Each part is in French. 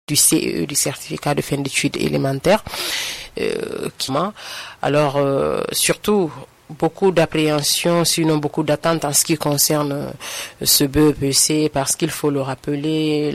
du CEE, du certificat de fin d'études élémentaires. Alors, surtout, beaucoup d'appréhension, sinon beaucoup d'attentes en ce qui concerne ce BEPC, parce qu'il faut le rappeler,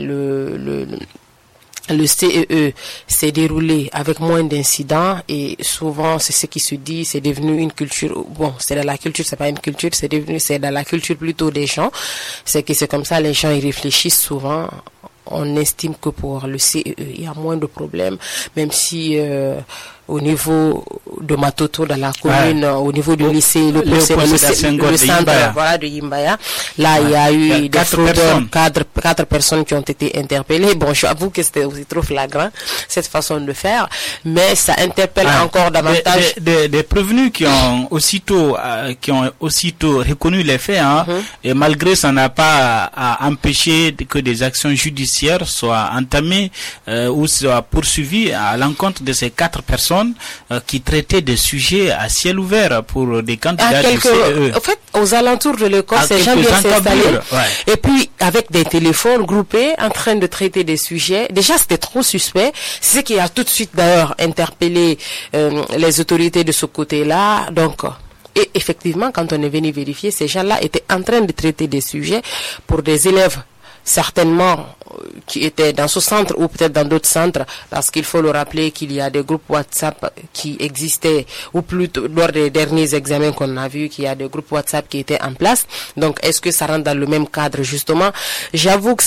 le CEE s'est déroulé avec moins d'incidents et souvent c'est ce qui se dit, c'est devenu une culture, bon c'est dans la culture, c'est pas une culture, c'est dans la culture plutôt des gens, c'est que c'est comme ça, les gens y réfléchissent souvent. On estime que pour le CEE il y a moins de problèmes, même si au niveau de Matoto dans la commune, au niveau du lycée, le centre voilà, de Yimbaya, là il y a eu des fraudeurs, quatre personnes qui ont été interpellées. Bon, j'avoue que c'était aussi trop flagrant cette façon de faire, mais ça interpelle encore davantage des prévenus qui ont aussitôt reconnu les faits, et malgré ça n'a pas empêché que des actions judiciaires soient entamées ou soient poursuivies à l'encontre de ces 4 personnes qui traitaient des sujets à ciel ouvert pour des candidats du CEE. En fait, aux alentours de l'école, ces gens viennent s'installer. Et puis, avec des téléphones groupés, en train de traiter des sujets. Déjà, c'était trop suspect. C'est ce qui a tout de suite, d'ailleurs, interpellé les autorités de ce côté-là. Donc, et effectivement, quand on est venu vérifier, ces gens-là étaient en train de traiter des sujets pour des élèves certainement qui étaient dans ce centre ou peut-être dans d'autres centres, parce qu'il faut le rappeler qu'il y a des groupes WhatsApp qui existaient, ou plutôt lors des derniers examens qu'on a vu qu'il y a des groupes WhatsApp qui étaient en place. Donc est-ce que ça rentre dans le même cadre justement? J'avoue que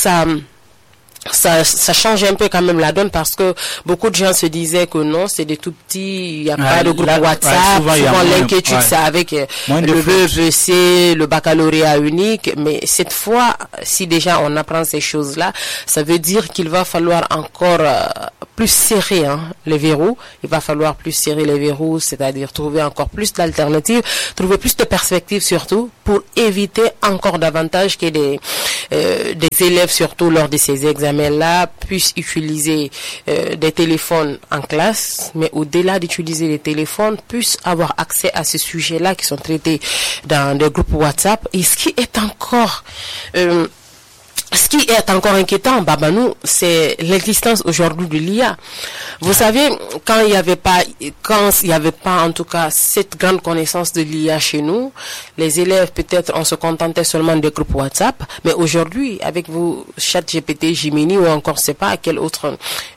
ça change un peu quand même la donne, parce que beaucoup de gens se disaient que non, c'est des tout petits, il n'y a pas de groupe WhatsApp, souvent l'inquiétude c'est avec le BEPC, le baccalauréat unique, mais cette fois, si déjà on apprend ces choses-là, ça veut dire qu'il va falloir encore plus serrer les verrous, il va falloir plus serrer les verrous, c'est-à-dire trouver encore plus d'alternatives, trouver plus de perspectives surtout, pour éviter encore davantage que des élèves, surtout lors de ces examens-là, puissent utiliser des téléphones en classe, mais au-delà d'utiliser les téléphones, puissent avoir accès à ces sujets-là qui sont traités dans des groupes WhatsApp. Et ce qui est encore inquiétant, Babanou, c'est l'existence aujourd'hui de l'IA. Vous savez, quand il y avait pas en tout cas cette grande connaissance de l'IA chez nous, les élèves peut-être on se contentait seulement des groupes WhatsApp, mais aujourd'hui avec vos ChatGPT, Gemini ou encore c'est pas quelle autre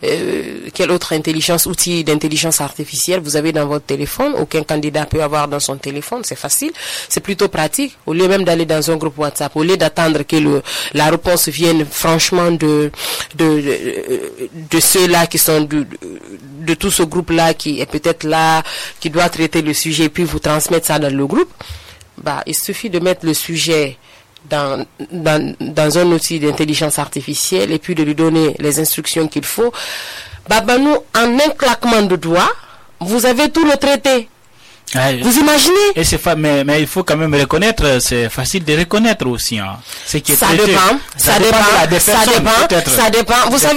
outil d'intelligence artificielle vous avez dans votre téléphone, aucun candidat peut avoir dans son téléphone, c'est facile, c'est plutôt pratique, au lieu même d'aller dans un groupe WhatsApp, au lieu d'attendre que la réponse vienne franchement de ceux-là qui sont de tout ce groupe-là qui est peut-être là, qui doit traiter le sujet, puis vous transmettre ça dans le groupe. Il suffit de mettre le sujet dans un outil d'intelligence artificielle et puis de lui donner les instructions qu'il faut. Nous, en un claquement de doigts, vous avez tout le traité. Vous imaginez? Et mais il faut quand même reconnaître, c'est facile de reconnaître aussi, ce qui est ça traité. Ça dépend. Vous savez,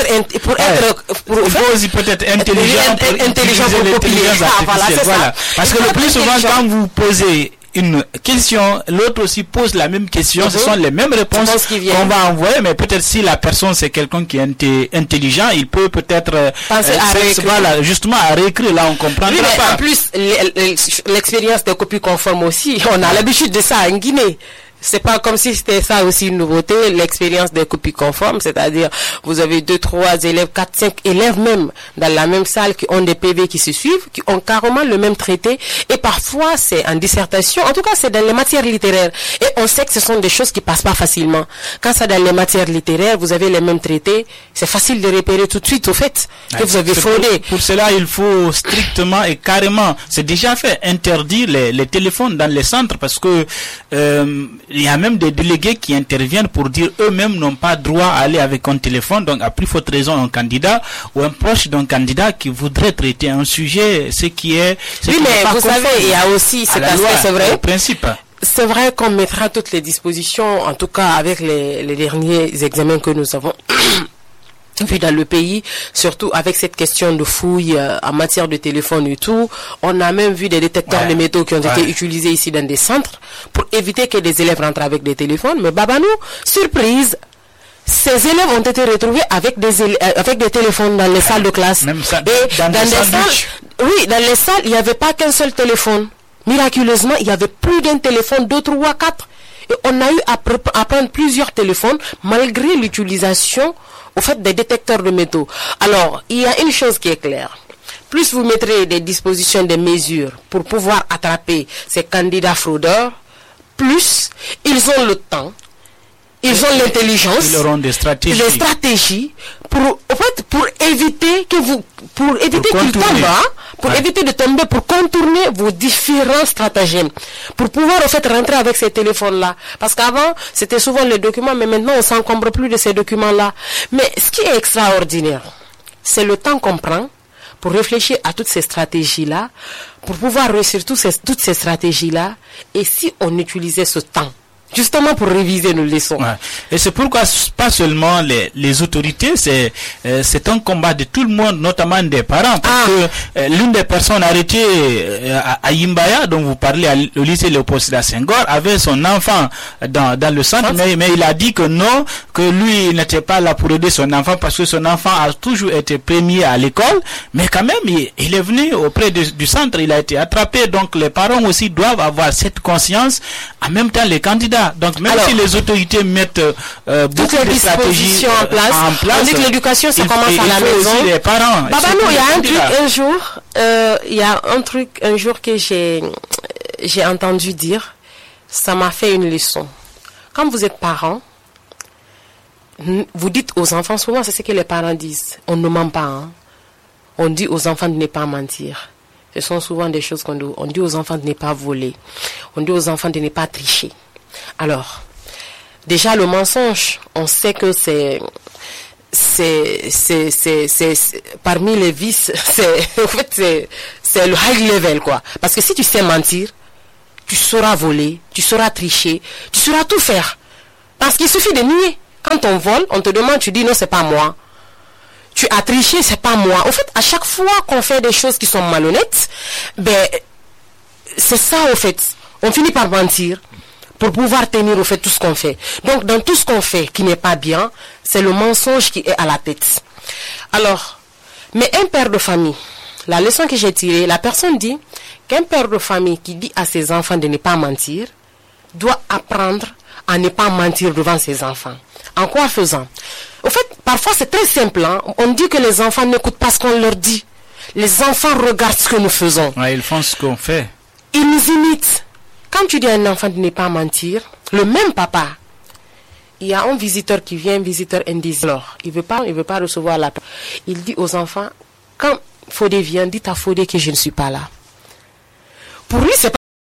il faut aussi peut-être intelligent pour l'intelligence artificielle. Voilà. Parce que le plus souvent, quand vous posez une question, l'autre aussi pose la même question, ce sont les mêmes réponses qu'on va envoyer, mais peut-être si la personne c'est quelqu'un qui est intelligent, il peut peut-être justement à réécrire, là on comprend pas. En plus, l'expérience des copies conformes aussi, on a l'habitude de ça en Guinée. C'est pas comme si c'était ça aussi une nouveauté, l'expérience des copies conformes, c'est-à-dire vous avez 2, 3 élèves, 4, 5 élèves même dans la même salle qui ont des PV qui se suivent, qui ont carrément le même traité, et parfois c'est en dissertation, en tout cas c'est dans les matières littéraires, et on sait que ce sont des choses qui passent pas facilement. Quand c'est dans les matières littéraires, vous avez les mêmes traités, c'est facile de repérer tout de suite au fait que vous avez fraudé. Pour cela, il faut strictement et carrément, c'est déjà fait, interdire les téléphones dans les centres, parce que il y a même des délégués qui interviennent pour dire eux-mêmes n'ont pas droit à aller avec un téléphone. Donc, à plus forte raison, un candidat ou un proche d'un candidat qui voudrait traiter un sujet, ce qui est... Oui, mais vous savez, il y a aussi cet aspect, c'est vrai. Principe. C'est vrai qu'on mettra toutes les dispositions, en tout cas avec les derniers examens que nous avons vu dans le pays, surtout avec cette question de fouille en matière de téléphone et tout. On a même vu des détecteurs de métaux qui ont été utilisés ici dans des centres pour éviter que des élèves rentrent avec des téléphones. Mais Babanou, surprise, ces élèves ont été retrouvés avec des téléphones dans les salles de classe. Même ça, et dans les salles, il n'y avait pas qu'un seul téléphone. Miraculeusement, il y avait plus d'un téléphone, 2, 3, 4. Et on a eu à prendre plusieurs téléphones malgré l'utilisation au fait des détecteurs de métaux. Alors, il y a une chose qui est claire. Plus vous mettrez des dispositions, des mesures pour pouvoir attraper ces candidats fraudeurs, plus ils ont le temps, ils ont l'intelligence, ils auront des stratégies pour éviter qu'ils tombent, pour éviter de tomber, pour contourner vos différents stratagèmes, pour pouvoir rentrer avec ces téléphones-là. Parce qu'avant, c'était souvent les documents, mais maintenant on s'encombre plus de ces documents-là. Mais ce qui est extraordinaire, c'est le temps qu'on prend pour réfléchir à toutes ces stratégies-là, pour pouvoir réussir toutes ces stratégies-là, et si on utilisait ce temps justement pour réviser nos leçons. Ouais. Et c'est pourquoi pas seulement les autorités, c'est un combat de tout le monde, notamment des parents, parce que l'une des personnes arrêtées à Yimbaya, dont vous parlez au lycée Léopold Sédar Senghor, avait son enfant dans le centre, mais il a dit que non, que lui il n'était pas là pour aider son enfant parce que son enfant a toujours été premier à l'école, mais quand même il est venu auprès du centre, il a été attrapé. Donc les parents aussi doivent avoir cette conscience, en même temps les candidats. Donc même si les autorités mettent beaucoup de stratégies en place, on dit que l'éducation ça commence à la maison. Aussi les parents. Il y a un truc un jour que j'ai entendu dire, ça m'a fait une leçon. Quand vous êtes parent, vous dites aux enfants, souvent c'est ce que les parents disent, on ne ment pas, hein. On dit aux enfants de ne pas mentir. Ce sont souvent des choses qu'on dit. On dit aux enfants de ne pas voler. On dit aux enfants de ne pas tricher. Alors, déjà le mensonge, on sait que c'est parmi les vices, c'est le high level quoi. Parce que si tu sais mentir, tu sauras voler, tu sauras tricher, tu sauras tout faire. Parce qu'il suffit de nier. Quand on vole, on te demande, tu dis non, c'est pas moi. Tu as triché, c'est pas moi. Au fait, à chaque fois qu'on fait des choses qui sont malhonnêtes, c'est ça au fait. On finit par mentir pour pouvoir tenir au fait tout ce qu'on fait. Donc, dans tout ce qu'on fait qui n'est pas bien, c'est le mensonge qui est à la tête. Alors, mais un père de famille, la leçon que j'ai tirée, la personne dit qu'un père de famille qui dit à ses enfants de ne pas mentir, doit apprendre à ne pas mentir devant ses enfants. En quoi faisant? Au fait, parfois c'est très simple. Hein? On dit que les enfants n'écoutent pas ce qu'on leur dit. Les enfants regardent ce que nous faisons. Ouais, ils font ce qu'on fait. Ils nous imitent. Quand tu dis à un enfant de ne pas mentir, le même papa, il y a un visiteur qui vient, un visiteur indésiré. Alors, il veut pas recevoir la. Il dit aux enfants, quand Fodé vient, dites à Fodé que je ne suis pas là. Pour lui, c'est